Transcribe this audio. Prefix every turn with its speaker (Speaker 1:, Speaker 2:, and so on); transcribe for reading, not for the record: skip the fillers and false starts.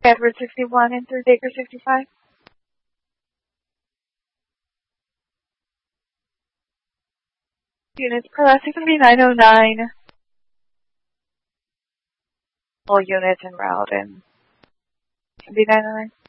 Speaker 1: Edward 61 and 3 Baker 65. Units per last 909. All units en route and be 909.